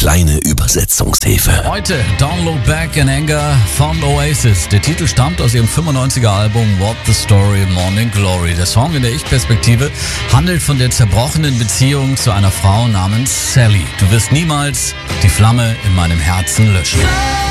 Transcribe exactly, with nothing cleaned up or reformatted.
kleine Übersetzungshilfe. Heute Don't Look Back in Anger von Oasis. Der Titel stammt aus ihrem fünfundneunziger Album What the Story, Morning Glory. Der Song in der Ich-Perspektive handelt von der zerbrochenen Beziehung zu einer Frau namens Sally. Du wirst niemals die Flamme in meinem Herzen löschen.